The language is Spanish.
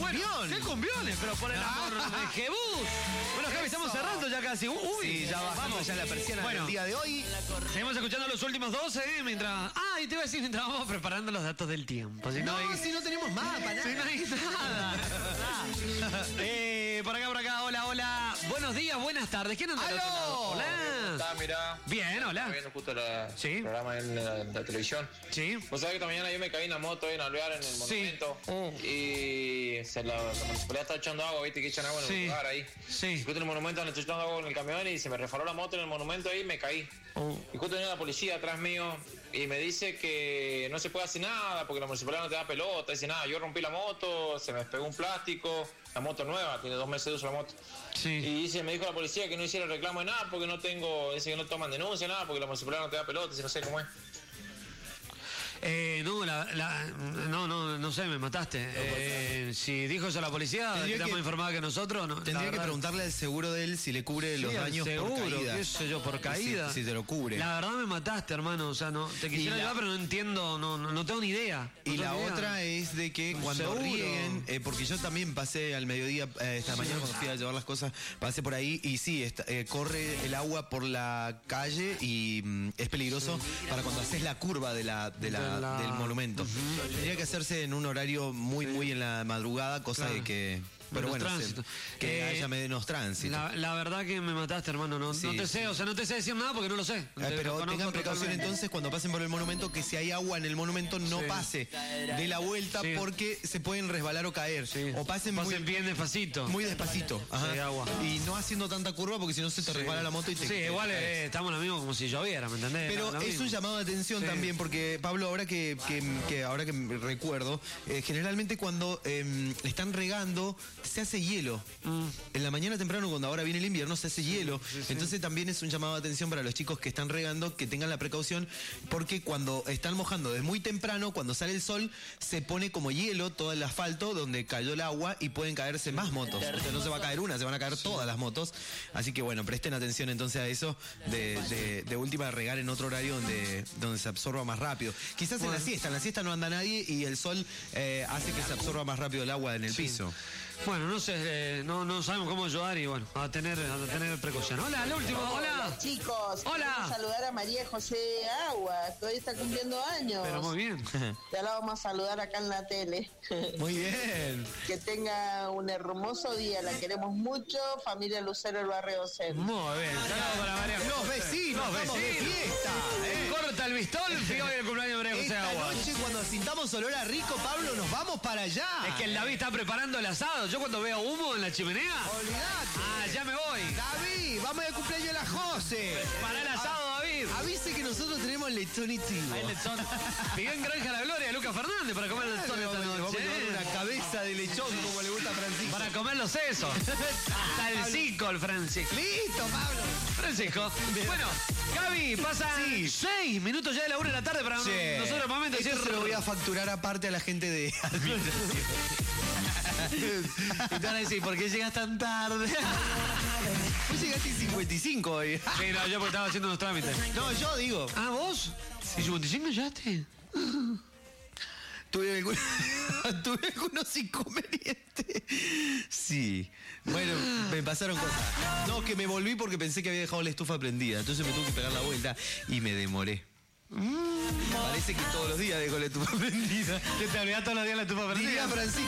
cumbión. ¿Qué cumbiones? Pero por el amor de Jebús. Bueno, Javi, estamos cerrando ya casi. Uy, Sí, ya bajamos ya la persiana del día de hoy. Seguimos escuchando los últimos 12, mientras... Ah, y te iba a decir mientras vamos preparando los datos del tiempo. Si No, hay... si no tenemos mapa, nada. Si no hay nada. Por acá, hola. Buenos días, buenas tardes. ¿Quién anda? ¡Aló! Hola. ¿Cómo está? Mirá. Bien, hola. Estaba viendo justo Sí. el programa en la televisión. Sí. Vos sabés que esta mañana yo me caí en la moto ahí en Alvear, en el Sí. monumento. Y la municipalidad está echando agua, viste que echan agua en Sí. el lugar ahí. Sí. Y justo en el monumento le estoy echando agua en el camión y se me resbaló la moto en el monumento ahí y me caí. Y justo venía la policía atrás mío y me dice que no se puede hacer nada porque la municipalidad no te da pelota. Dice nada, yo rompí la moto, se me despegó un plástico, la moto nueva, tiene 2 meses de uso la moto. Sí. Y me dijo la policía que no hiciera reclamo de nada porque no tengo, dice que no toman denuncia, nada, porque la municipalidad no te da pelota, dice no sé cómo es. No sé, me mataste. Si dijo eso la policía, Tendría está que- más informada que nosotros. No, Tendría que preguntarle al seguro de él si le cubre los daños seguro, por caída. qué sé yo, por caída. Si te lo cubre. La verdad me mataste, hermano. O sea, no te quisiera Y la- ayudar, pero no entiendo, no tengo ni idea. Y No la tengo ni idea. otra es de que cuando Seguro. rieguen, porque yo también pasé al mediodía, esta mañana cuando fui a llevar las cosas, pasé por ahí y sí, corre el agua por la calle y es peligroso para cuando haces la curva del monumento. Tendría que hacerse en un horario muy en la madrugada, cosa Claro. de que... Pero Menos bueno, tránsito. que haya menos tránsito. La verdad que me mataste, hermano. No Sí, te sé, sí. o sea, no te sé decir nada porque no lo sé. Pero tengan precaución entonces cuando pasen por el monumento, que si hay agua en el monumento no Sí. pase de la vuelta Sí. porque se pueden resbalar o caer. Sí. O pasen bien despacito. muy despacito. Ajá. Sí, agua. Y no haciendo tanta curva porque si no se te resbala la moto y te... Sí, igual caes. estamos lo mismo como si lloviera, ¿me entendés? Pero Lo es mismo. un llamado de atención Sí. también porque, Pablo, ahora que me recuerdo, generalmente cuando están regando se hace hielo. En la mañana temprano, cuando ahora viene el invierno, se hace hielo. Entonces también es un llamado de atención para los chicos que están regando, que tengan la precaución, porque cuando están mojando desde muy temprano, cuando sale el sol, se pone como hielo todo el asfalto donde cayó el agua y pueden caerse más motos. O sea, no se va a caer una, se van a caer todas las motos. Así que bueno, presten atención entonces a eso, de última regar en otro horario donde se absorba más rápido. Quizás en la siesta no anda nadie y el sol hace que se absorba más rápido el agua en el piso. Bueno, no sé, no sabemos cómo ayudar y bueno, a tener precaución. Hola, al último, hola. Chicos, Hola. queremos saludar a María José Agua, que hoy está cumpliendo años. Pero muy bien. Ya la vamos a saludar acá en la tele. Muy bien. Que tenga un hermoso día, la queremos mucho. Familia Lucero del Barrio Centro. Muy bien. Saludos para María. Los vecinos, vamos de fiesta. Corta el Bistolfi, hoy el cumpleaños de María José Esta Agua. noche cuando sintamos olor a rico, Pablo, nos vamos para allá. Es que el David está preparando el asado. Yo cuando veo humo en la chimenea, Olvídate. ya me voy. David, vamos al cumpleaños de la José. Para el asado, David. Avise que nosotros tenemos lechón y trigo. Ahí le son. Pidió en Granja La Gloria a Lucas Fernández para comer el lechón esta Vamos a noche. llevar una cabeza de lechón como le gusta a Francisco. Para comer los sesos. Hasta el cico, el Francisco. Listo, Pablo. Francisco. Bueno, Gaby, pasan 6 minutos ya de la 1 de la tarde para Che, nosotros el momento de esto decir... se lo voy a facturar aparte a la gente de administración. Y te van a decir, ¿por qué llegas tan tarde? Vos llegaste 55 hoy. Sí, no, yo porque estaba haciendo unos trámites. No, yo digo. Ah, ¿vos? ¿Y 55 llegaste? Tuve algunos inconvenientes. Sí. Bueno, me pasaron cosas. No, que me volví porque pensé que había dejado la estufa prendida. Entonces me tuve que pegar la vuelta y me demoré. Parece que todos los días dejo la estufa prendida. Que te olvidás todos los días la estufa perdida. Diría Francisco.